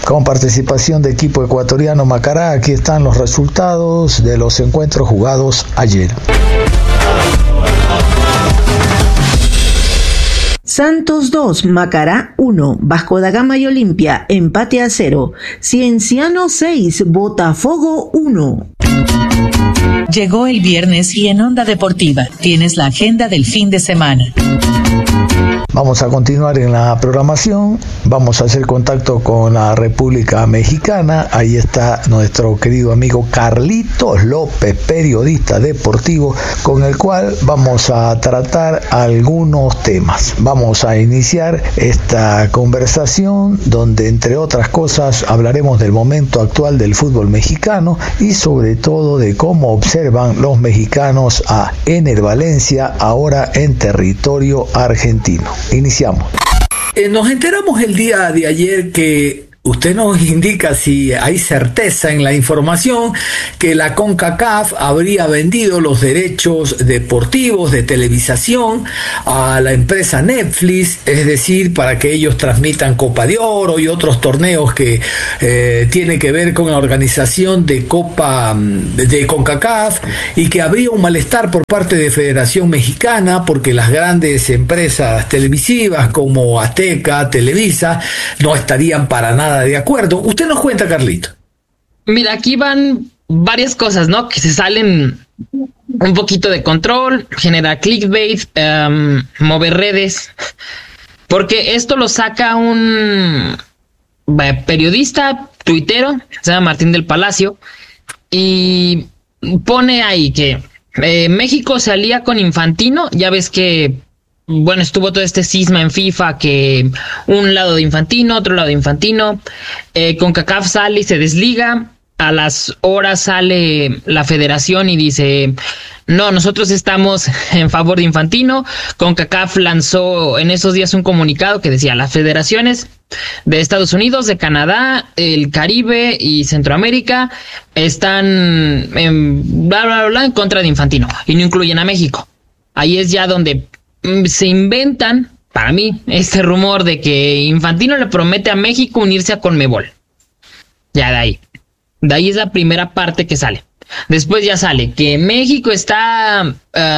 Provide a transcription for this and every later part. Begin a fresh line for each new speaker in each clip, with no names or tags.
con participación de equipo ecuatoriano Macará. Aquí están los resultados de los encuentros jugados ayer.
Santos 2, Macará 1, Vasco da Gama y Olimpia, empate a 0. Cienciano 6, Botafogo 1.
Llegó el viernes y en Onda Deportiva tienes la agenda del fin de semana.
Vamos a continuar en la programación, vamos a hacer contacto con la República Mexicana. Ahí está nuestro querido amigo Carlitos López, periodista deportivo, con el cual vamos a tratar algunos temas. Vamos a iniciar esta conversación donde, entre otras cosas, hablaremos del momento actual del fútbol mexicano y sobre todo de cómo observan los mexicanos a Ener Valencia ahora en territorio argentino. Iniciamos.
Nos enteramos el día de ayer que usted nos indica si hay certeza en la información que la CONCACAF habría vendido los derechos deportivos de televisación a la empresa Netflix, es decir, para que ellos transmitan Copa de Oro y otros torneos que tienen que ver con la organización de Copa de CONCACAF, y que habría un malestar por parte de Federación Mexicana porque las grandes empresas televisivas como Azteca, Televisa, no estarían para nada de acuerdo. Usted nos cuenta, Carlito.
Mira, aquí van varias cosas, ¿no? Que se salen un poquito de control, genera clickbait, mover redes, porque esto lo saca un periodista tuitero, se llama Martín del Palacio, y pone ahí que México se alía con Infantino. Ya ves que bueno, estuvo todo este cisma en FIFA, que un lado de Infantino, otro lado de Infantino. CONCACAF sale y se desliga. A las horas sale la federación y dice, no, nosotros estamos en favor de Infantino. CONCACAF lanzó en esos días un comunicado que decía, las federaciones de Estados Unidos, de Canadá, el Caribe y Centroamérica están en bla, bla, bla, en contra de Infantino y no incluyen a México. Ahí es ya donde se inventan, para mí, este rumor de que Infantino le promete a México unirse a Conmebol. Ya de ahí. De ahí es la primera parte que sale. Después ya sale que México está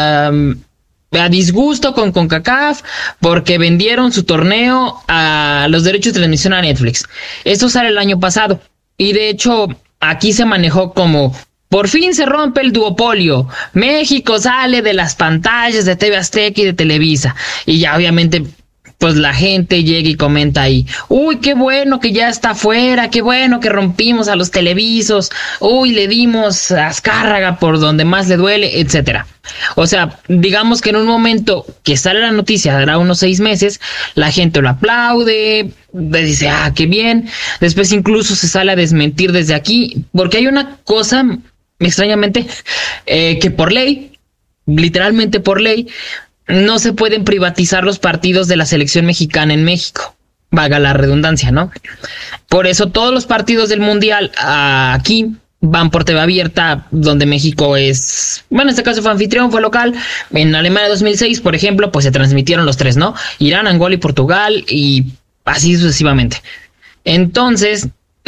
a disgusto con CONCACAF porque vendieron su torneo a los derechos de transmisión a Netflix. Esto sale el año pasado. Y de hecho, aquí se manejó como... Por fin se rompe el duopolio. México sale de las pantallas de TV Azteca y de Televisa. Y ya obviamente, pues la gente llega y comenta ahí. Uy, qué bueno que ya está fuera. Qué bueno que rompimos a los televisos. Uy, le dimos a Azcárraga por donde más le duele, etcétera. O sea, digamos que en un momento que sale la noticia, dará unos 6 meses, la gente lo aplaude, le dice, ah, qué bien. Después incluso se sale a desmentir desde aquí, porque hay una cosa... extrañamente, que por ley, literalmente por ley, no se pueden privatizar los partidos de la selección mexicana en México. Valga la redundancia, ¿no? Por eso todos los partidos del Mundial aquí van por TV abierta, donde México es... Bueno, en este caso fue anfitrión, fue local. En Alemania 2006, por ejemplo, pues se transmitieron los 3, ¿no? Irán, Angola y Portugal, y así sucesivamente. Entonces,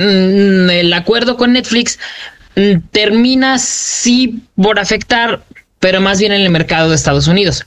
el acuerdo con Netflix... termina sí por afectar, pero más bien en el mercado de Estados Unidos.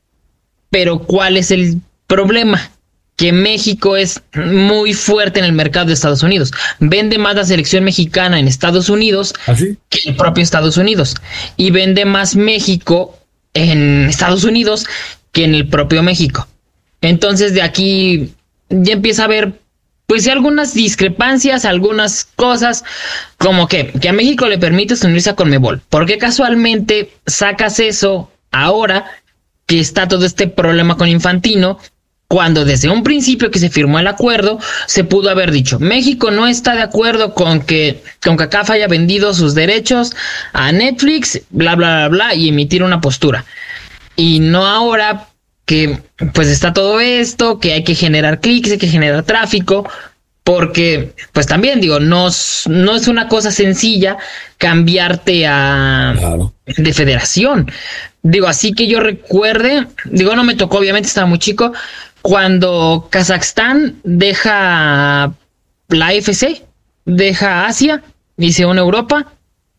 Pero ¿cuál es el problema? Que México es muy fuerte en el mercado de Estados Unidos. Vende más la selección mexicana en Estados Unidos que el propio Estados Unidos. Y vende más México en Estados Unidos que en el propio México. Entonces de aquí ya empieza a haber... pues sí, algunas discrepancias, algunas cosas, como que a México le permites unirse a Conmebol. ¿Por qué casualmente sacas eso ahora que está todo este problema con Infantino, cuando desde un principio que se firmó el acuerdo se pudo haber dicho, México no está de acuerdo con que CONCACAF haya vendido sus derechos a Netflix, bla, bla, bla, bla, y emitir una postura? Y no ahora... que pues está todo esto, que hay que generar clics, hay que generar tráfico, porque pues también digo, no es una cosa sencilla cambiarte a de federación. Digo, así que yo recuerde, digo, no me tocó, obviamente estaba muy chico, cuando Kazajstán deja la AFC deja Asia y se une a Europa.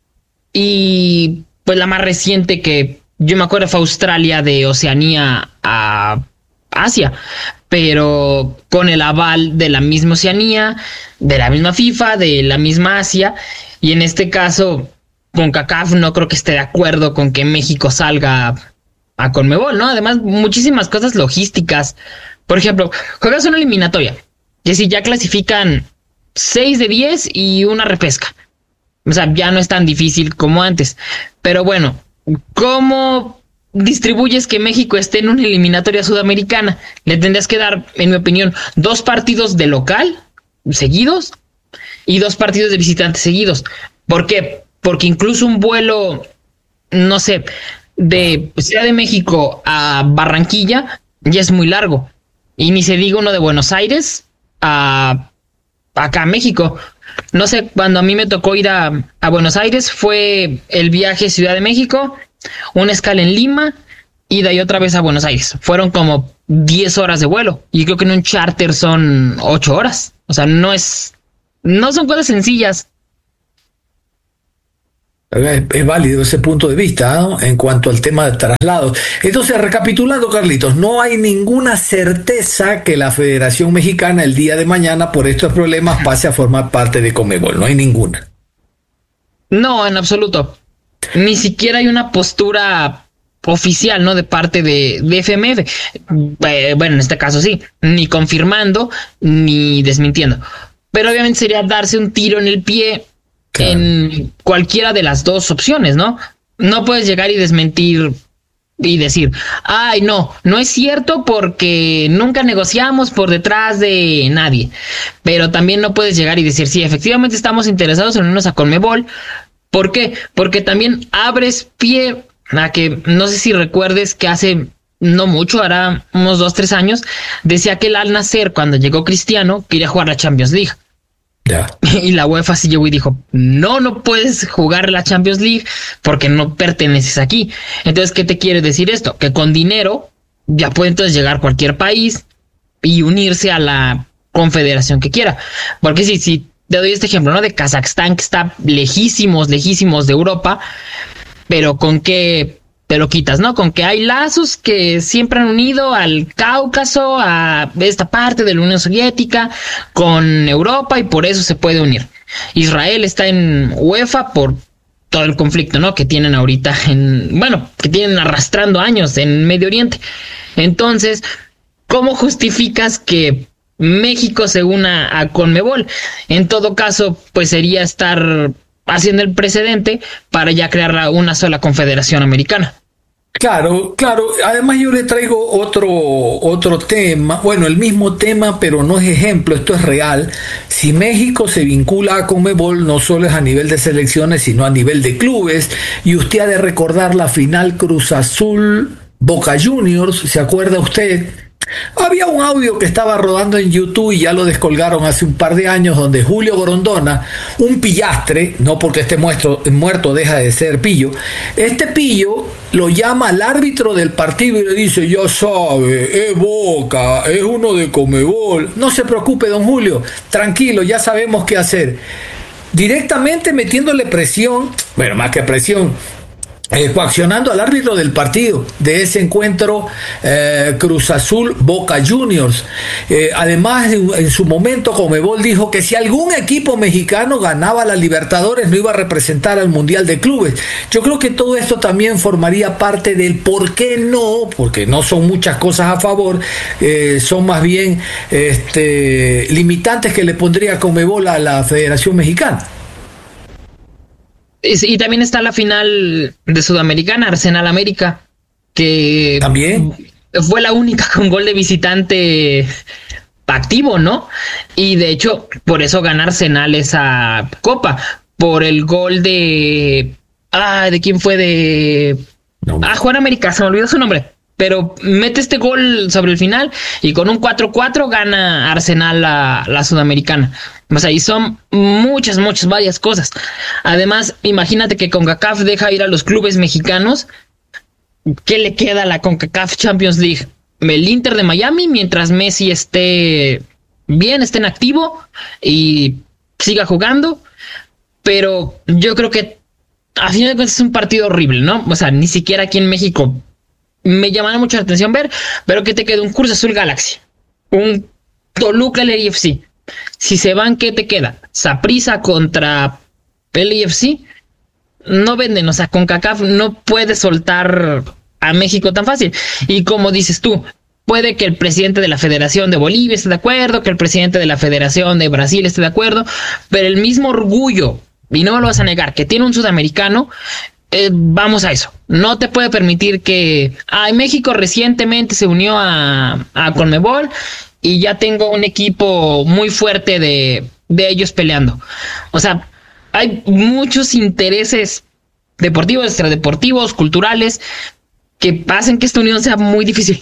Y pues la más reciente que yo me acuerdo fue Australia, de Oceanía a Asia, pero con el aval de la misma Oceanía, de la misma FIFA, de la misma Asia. Y en este caso, CONCACAF no creo que esté de acuerdo con que México salga a CONMEBOL, ¿no? Además, muchísimas cosas logísticas. Por ejemplo, juegas una eliminatoria, que si ya clasifican 6 de 10 y una repesca. O sea, ya no es tan difícil como antes. Pero bueno, ¿cómo distribuyes que México esté en una eliminatoria sudamericana? Le tendrías que dar, en mi opinión, 2 partidos de local seguidos y 2 partidos de visitantes seguidos. ¿Por qué? Porque incluso un vuelo, no sé, de Ciudad de México a Barranquilla ya es muy largo. Y ni se diga uno de Buenos Aires a acá a México. No sé, cuando a mí me tocó ir a Buenos Aires, fue el viaje Ciudad de México, una escala en Lima y de ahí otra vez a Buenos Aires. Fueron como 10 horas de vuelo y creo que en un charter son 8 horas. O sea, no son cosas sencillas.
Es válido ese punto de vista, ¿no? En cuanto al tema de traslados. Entonces, recapitulando, Carlitos, no hay ninguna certeza que la Federación Mexicana el día de mañana por estos problemas pase a formar parte de CONMEBOL. No hay ninguna.
No, en absoluto. Ni siquiera hay una postura oficial, ¿no? De parte de FMF. Bueno, en este caso sí, ni confirmando ni desmintiendo. Pero obviamente sería darse un tiro en el pie en cualquiera de las dos opciones, ¿no? No puedes llegar y desmentir y decir, ay, no es cierto porque nunca negociamos por detrás de nadie. Pero también no puedes llegar y decir, sí, efectivamente estamos interesados en unirnos a CONMEBOL. ¿Por qué? Porque también abres pie a que, no sé si recuerdes que hace no mucho, hará unos 2-3 años, decía que el Al Nassr, cuando llegó Cristiano, quería jugar la Champions League.
Yeah.
Y la UEFA sí llegó y dijo, no puedes jugar la Champions League porque no perteneces aquí. Entonces, ¿qué te quiere decir esto? Que con dinero ya puede entonces llegar cualquier país y unirse a la confederación que quiera. Porque si te doy este ejemplo, ¿no? De Kazajstán, que está lejísimos de Europa, pero con qué te lo quitas, ¿no? Con que hay lazos que siempre han unido al Cáucaso, a esta parte de la Unión Soviética, con Europa, y por eso se puede unir. Israel está en UEFA por todo el conflicto, ¿no? Que tienen ahorita que tienen arrastrando años en Medio Oriente. Entonces, ¿cómo justificas que México se una a CONMEBOL? En todo caso, pues sería estar haciendo el precedente para ya crear una sola confederación americana.
Claro. Además yo le traigo otro tema, bueno, el mismo tema, pero no es ejemplo, esto es real. Si México se vincula a CONMEBOL, no solo es a nivel de selecciones, sino a nivel de clubes, y usted ha de recordar la final Cruz Azul Boca Juniors, ¿se acuerda usted? Había un audio que estaba rodando en YouTube y ya lo descolgaron hace un par de años, donde Julio Grondona, un pillastre, no porque esté muerto deja de ser pillo, este pillo lo llama al árbitro del partido y le dice, ya sabe, es Boca, es uno de CONMEBOL, no se preocupe don Julio, tranquilo, ya sabemos qué hacer. Directamente metiéndole presión, bueno, más que presión, coaccionando al árbitro del partido de ese encuentro Cruz Azul Boca Juniors. Además, en su momento CONMEBOL dijo que si algún equipo mexicano ganaba la Libertadores no iba a representar al Mundial de Clubes. Yo creo que todo esto también formaría parte del por qué no, porque no son muchas cosas a favor, son más bien limitantes que le pondría CONMEBOL a la Federación Mexicana.
Y también está la final de Sudamericana, Arsenal América, que
también
fue la única con gol de visitante activo, ¿no? Y de hecho, por eso gana Arsenal esa copa, por el gol ¿de quién fue? Juan América, se me olvidó su nombre. Pero mete este gol sobre el final y con un 4-4 gana Arsenal la Sudamericana. O sea, y son varias cosas. Además, imagínate que CONCACAF deja ir a los clubes mexicanos. ¿Qué le queda a la CONCACAF Champions League? El Inter de Miami mientras Messi esté bien, esté en activo y siga jugando, pero yo creo que a fin de cuentas es un partido horrible, ¿no? O sea, ni siquiera aquí en México me llamará mucho la atención ver, pero que te quede un Cruz Azul Galaxy, un Toluca LAFC. Si se van, ¿qué te queda? Saprissa contra LAFC. No venden, o sea, CONCACAF no puede soltar a México tan fácil. Y como dices tú, puede que el presidente de la Federación de Bolivia esté de acuerdo, que el presidente de la Federación de Brasil esté de acuerdo, pero el mismo orgullo, y no me lo vas a negar, que tiene un sudamericano, vamos a eso. No te puede permitir que México recientemente se unió a CONMEBOL y ya tengo un equipo muy fuerte de ellos peleando. O sea, hay muchos intereses deportivos, extradeportivos, culturales, que hacen que esta unión sea muy difícil.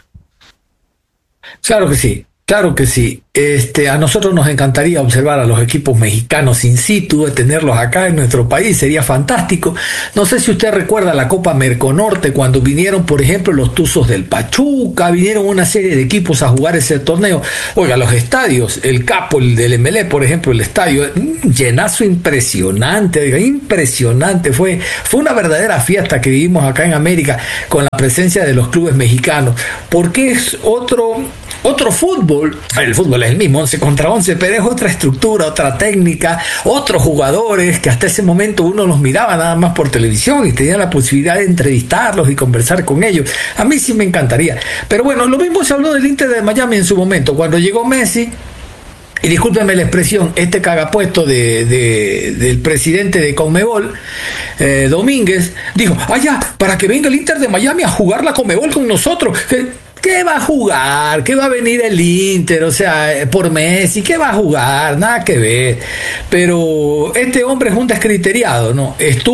Claro que sí. Claro que sí. A nosotros nos encantaría observar a los equipos mexicanos in situ, de tenerlos acá en nuestro país, sería fantástico. No sé si usted recuerda la Copa Merconorte, cuando vinieron, por ejemplo, los Tuzos del Pachuca, vinieron una serie de equipos a jugar ese torneo. Oiga, los estadios, el Capo, el del MLE, por ejemplo, el estadio, llenazo impresionante, oiga, impresionante. Fue una verdadera fiesta que vivimos acá en América con la presencia de los clubes mexicanos, porque es otro fútbol. El fútbol es el mismo, 11 contra 11, pero es otra estructura, otra técnica, otros jugadores que hasta ese momento uno los miraba nada más por televisión y tenía la posibilidad de entrevistarlos y conversar con ellos. A mí sí me encantaría. Pero bueno, lo mismo se habló del Inter de Miami en su momento, cuando llegó Messi. Y discúlpeme la expresión, este cagapuesto del presidente de CONMEBOL, Domínguez, dijo, ya, para que venga el Inter de Miami a jugar la CONMEBOL con nosotros. ¿Qué va a jugar? ¿Qué va a venir el Inter? O sea, por Messi, ¿qué va a jugar? Nada que ver. Pero este hombre es un descriteriado, ¿no?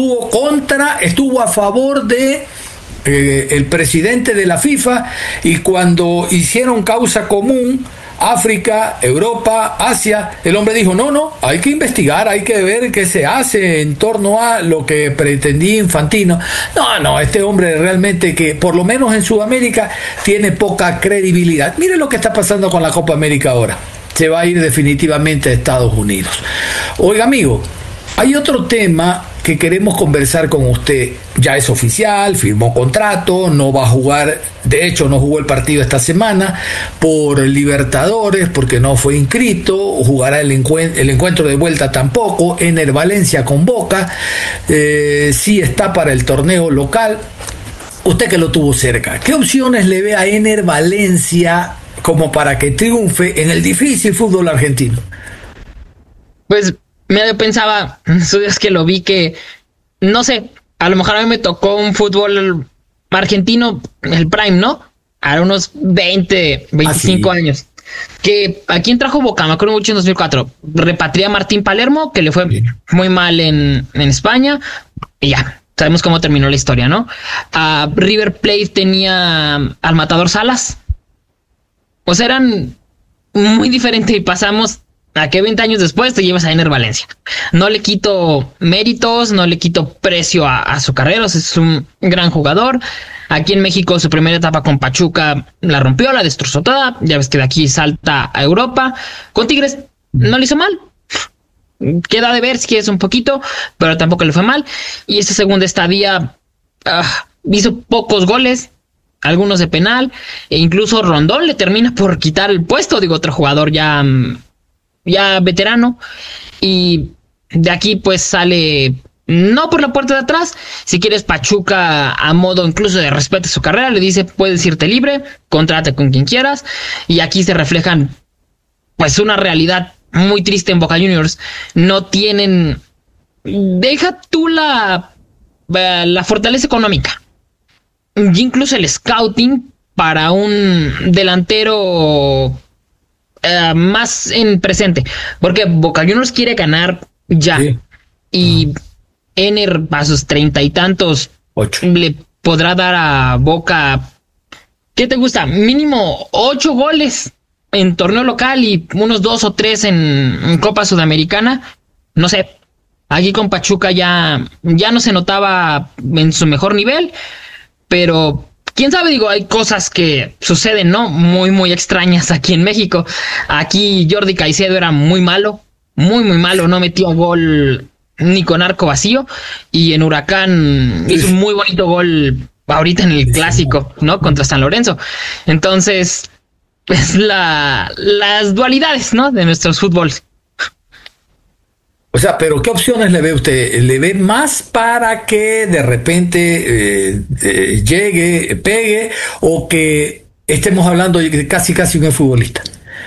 Estuvo a favor de el presidente de la FIFA, y cuando hicieron causa común, África, Europa, Asia, el hombre dijo, no, hay que investigar, hay que ver qué se hace en torno a lo que pretendía Infantino. No, este hombre realmente, que por lo menos en Sudamérica tiene poca credibilidad. Mire lo que está pasando con la Copa América ahora. Se va a ir definitivamente a Estados Unidos. Oiga, amigo, hay otro tema que queremos conversar con usted. Ya es oficial, firmó contrato, no va a jugar, de hecho no jugó el partido esta semana por Libertadores porque no fue inscrito, jugará el encuentro de vuelta tampoco. Ener Valencia con Boca, sí está para el torneo local. Usted que lo tuvo cerca, ¿qué opciones le ve a Ener Valencia como para que triunfe en el difícil fútbol argentino?
Pues yo pensaba, esos días que lo vi, que no sé, a lo mejor a mí me tocó un fútbol argentino, el Prime, ¿no? A unos 20, 25 años. Que a quien trajo Boca, me acuerdo mucho en 2004, repatrié a Martín Palermo, que le fue muy mal en España, y ya, sabemos cómo terminó la historia, ¿no? A River Plate tenía al Matador Salas. O sea, eran muy diferentes y pasamos a que 20 años después te llevas a Ener Valencia. No le quito méritos, no le quito precio a su carrera, o sea, es un gran jugador. Aquí en México su primera etapa con Pachuca la rompió, la destrozó toda. Ya ves que de aquí salta a Europa. Con Tigres no le hizo mal. Queda de ver si quieres un poquito, pero tampoco le fue mal. Y esta segunda estadía hizo pocos goles, algunos de penal, e incluso Rondón le termina por quitar el puesto, digo, otro jugador ya veterano, y de aquí pues sale no por la puerta de atrás. Si quieres, Pachuca, a modo incluso de respeto a su carrera, le dice, puedes irte libre, contrate con quien quieras, y aquí se reflejan pues una realidad muy triste en Boca Juniors. No tienen, deja tú la fortaleza económica, y incluso el scouting para un delantero más en presente, porque Boca Juniors quiere ganar ya, sí. Y Ener a sus 30 y tantos 8 le podrá dar a Boca, ¿qué te gusta? Mínimo 8 goles en torneo local y unos 2 o 3 en Copa Sudamericana. No sé, aquí con Pachuca ya no se notaba en su mejor nivel, pero quién sabe, digo, hay cosas que suceden, ¿no? Muy, muy extrañas aquí en México. Aquí Jordi Caicedo era muy malo, muy, muy malo, no metió gol ni con arco vacío, y en Huracán hizo un muy bonito gol ahorita en el clásico, ¿no? Contra San Lorenzo. Entonces, es las dualidades, ¿no? De nuestros fútboles.
O sea, pero ¿qué opciones le ve usted? ¿Le ve más para que de repente llegue, pegue, o que estemos hablando de casi un futbolista?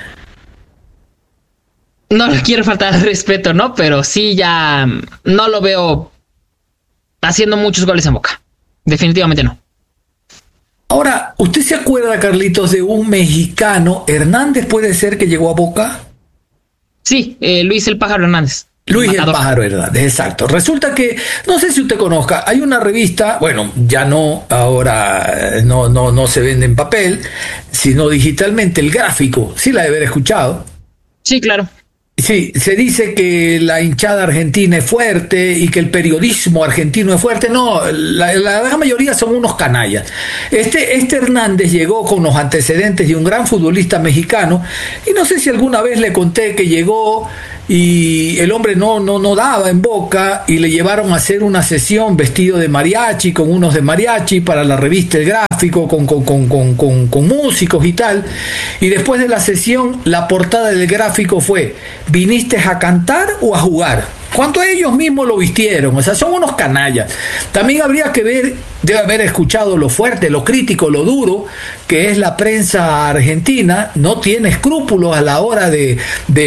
No le quiero faltar al respeto, ¿no? Pero sí, ya no lo veo haciendo muchos goles en Boca. Definitivamente no.
Ahora, ¿usted se acuerda, Carlitos, de un mexicano, Hernández, puede ser, que llegó a Boca?
Sí, Luis el Pájaro Hernández.
Luis el Pájaro Hernández, exacto. Resulta que, no sé si usted conozca, hay una revista, bueno, ya no, ahora no se vende en papel, sino digitalmente, El Gráfico. Sí la debe haber escuchado.
Sí, claro.
Sí, se dice que la hinchada argentina es fuerte y que el periodismo argentino es fuerte. No, la gran mayoría son unos canallas. Este Hernández llegó con los antecedentes de un gran futbolista mexicano, y no sé si alguna vez le conté que llegó y el hombre no daba en Boca, y le llevaron a hacer una sesión vestido de mariachi, con unos de mariachi, para la revista El Gráfico, con músicos y tal. Y después de la sesión, la portada del Gráfico fue: ¿viniste a cantar o a jugar? Cuando ellos mismos lo vistieron. O sea, son unos canallas. También habría que ver, debe haber escuchado lo fuerte, lo crítico, lo duro que es la prensa argentina. No tiene escrúpulos a la hora de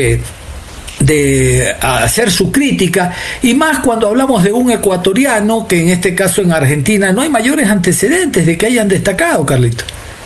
hacer su crítica, y más cuando hablamos de un ecuatoriano que en este caso en Argentina no hay mayores antecedentes de que hayan destacado, Carlito.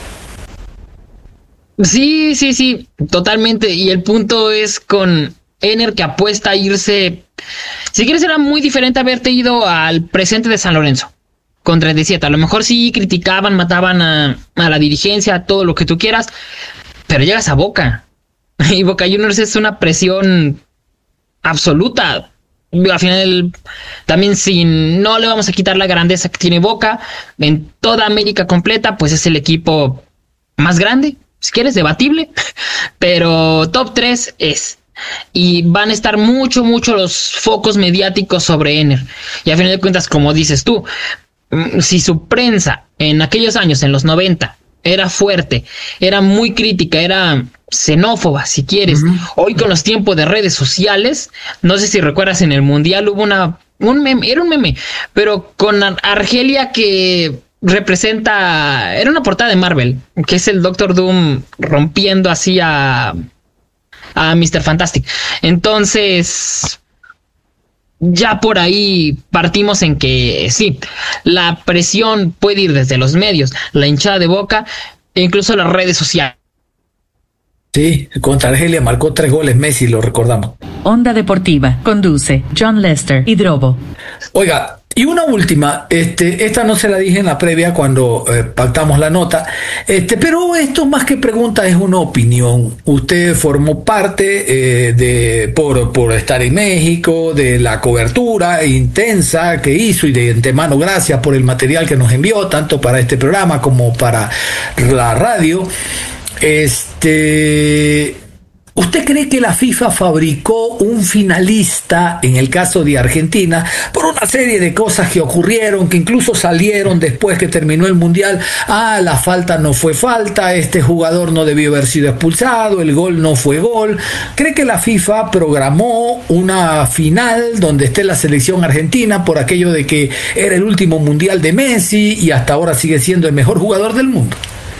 Sí, totalmente. Y el punto es con Ener, que apuesta a irse. Si quieres, era muy diferente haberte ido al presente de San Lorenzo con 37. A lo mejor sí criticaban, mataban a la dirigencia, todo lo que tú quieras, pero llegas a Boca, y Boca Juniors es una presión absoluta. Al final, también, si no le vamos a quitar la grandeza que tiene Boca en toda América completa, pues es el equipo más grande, si quieres, debatible, pero top 3 es. Y van a estar mucho los focos mediáticos sobre Ener. Y a final de cuentas, como dices tú, si su prensa en aquellos años, en los 90, era fuerte, era muy crítica, era xenófoba, si quieres. Hoy, con los tiempos de redes sociales, no sé si recuerdas, en el Mundial hubo un meme, pero con Argelia, que representa, era una portada de Marvel, que es el Doctor Doom rompiendo así a Mr. Fantastic. Entonces, ya por ahí partimos en que sí, la presión puede ir desde los medios, la hinchada de Boca, e incluso las redes sociales.
Sí, contra Argelia marcó 3 goles Messi, lo recordamos.
Onda Deportiva, conduce John Lester y Drobo.
Oiga, y una última, esta no se la dije en la previa cuando pactamos la nota, pero esto más que pregunta es una opinión. Usted formó parte por estar en México, de la cobertura intensa que hizo, y de antemano gracias por el material que nos envió, tanto para este programa como para la radio. ¿Usted cree que la FIFA fabricó un finalista en el caso de Argentina por una serie de cosas que ocurrieron, que incluso salieron después que terminó el Mundial? La falta no fue falta, este jugador no debió haber sido expulsado, el gol no fue gol. ¿Cree que la FIFA programó una final donde esté la selección argentina por aquello de que era el último Mundial de Messi y hasta ahora sigue siendo el mejor jugador del mundo?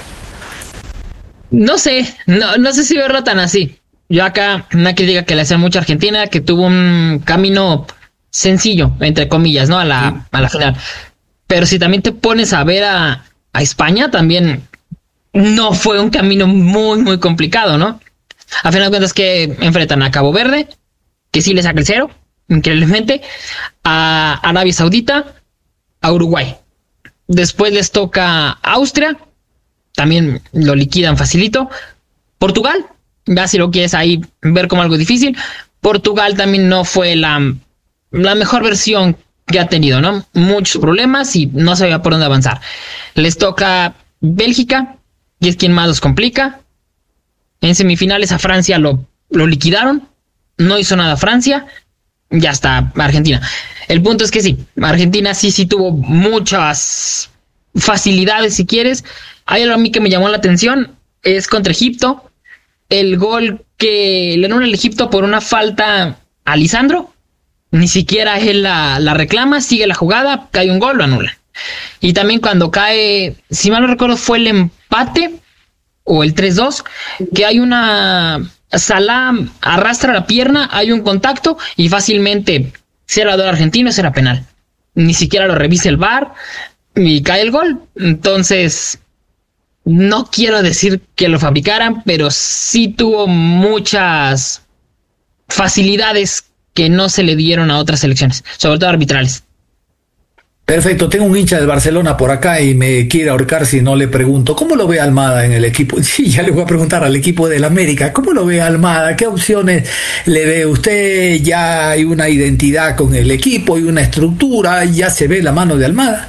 No sé si verlo tan así. Yo acá, una crítica que le hacía mucho a Argentina, que tuvo un camino sencillo, entre comillas, ¿no? A la final. Pero si también te pones a ver a España, también no fue un camino muy complicado, ¿no? A final de cuentas, que enfrentan a Cabo Verde, que sí le saca el 0, increíblemente, a Arabia Saudita, a Uruguay. Después les toca Austria, también lo liquidan facilito. Portugal, ya si lo quieres ahí ver como algo difícil. Portugal también no fue la mejor versión que ha tenido, ¿no? Muchos problemas y no sabía por dónde avanzar. Les toca Bélgica, y es quien más los complica. En semifinales a Francia lo liquidaron. No hizo nada Francia. Ya está Argentina. El punto es que sí, Argentina sí tuvo muchas facilidades, si quieres. Hay algo a mí que me llamó la atención, es contra Egipto. El gol que le dieron al Egipto por una falta a Lisandro, ni siquiera él la reclama, sigue la jugada, cae un gol, lo anula. Y también cuando cae, si mal no recuerdo, fue el empate o el 3-2, que hay una... Salah arrastra la pierna, hay un contacto y fácilmente, si era del argentino, será penal. Ni siquiera lo revisa el VAR y cae el gol. Entonces, no quiero decir que lo fabricaran, pero sí tuvo muchas facilidades que no se le dieron a otras selecciones, sobre todo arbitrales.
Perfecto, tengo un hincha del Barcelona por acá y me quiere ahorcar si no le pregunto. ¿Cómo lo ve Almada en el equipo? Sí, ya le voy a preguntar al equipo del América. ¿Cómo lo ve Almada? ¿Qué opciones le ve usted? ¿Ya hay una identidad con el equipo y una estructura? ¿Ya se ve la mano de Almada?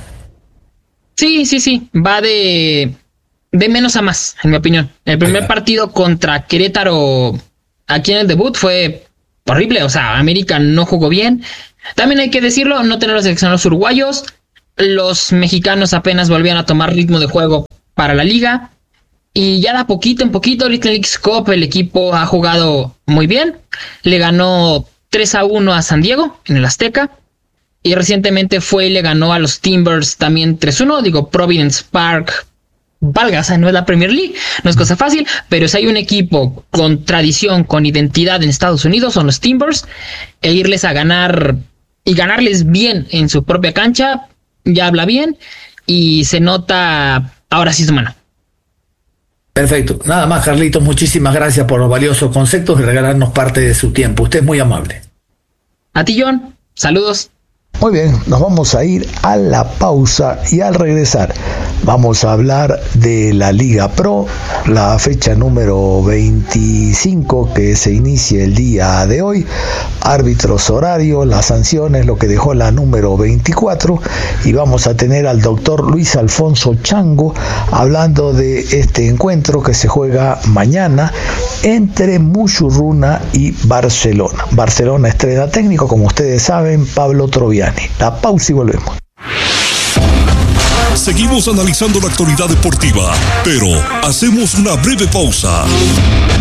Sí. Va de menos a más, en mi opinión. El primer partido contra Querétaro aquí en el debut fue horrible. O sea, América no jugó bien. También hay que decirlo, no tener los seleccionados uruguayos. Los mexicanos apenas volvían a tomar ritmo de juego para la liga. Y ya de poquito en poquito, ahorita en el X-Cup el equipo ha jugado muy bien. Le ganó 3-1 a San Diego en el Azteca. Y recientemente fue y le ganó a los Timbers también 3-1. Digo, Providence Park, valga, o sea, no es la Premier League, no es cosa fácil. Pero si hay un equipo con tradición, con identidad en Estados Unidos, son los Timbers. E irles a ganar... y ganarles bien en su propia cancha, ya habla bien y se nota ahora sí su mano.
Perfecto. Nada más, Carlitos, muchísimas gracias por los valiosos conceptos y regalarnos parte de su tiempo. Usted es muy amable.
A ti, John. Saludos.
Muy bien, nos vamos a ir a la pausa y al regresar vamos a hablar de la Liga Pro, la fecha número 25 que se inicia el día de hoy, árbitros, horario, las sanciones, lo que dejó la número 24, y vamos a tener al doctor Luis Alfonso Chango hablando de este encuentro que se juega mañana entre Muchurruna y Barcelona. Barcelona estrena técnico, como ustedes saben, Pablo Troviani. La pausa y volvemos.
Seguimos analizando la actualidad deportiva, pero hacemos una breve pausa.